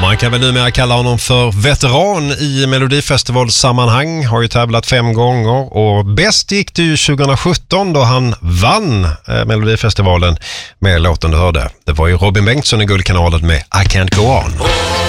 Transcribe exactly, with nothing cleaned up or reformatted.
Man kan väl numera kalla honom för veteran i Melodifestivalsammanhang. Har ju tävlat fem gånger och bäst gick det ju tjugohundrasjutton då han vann eh, Melodifestivalen med låten du hörde. Det var ju Robin Bengtsson i Guldkanalen med I Can't Go On.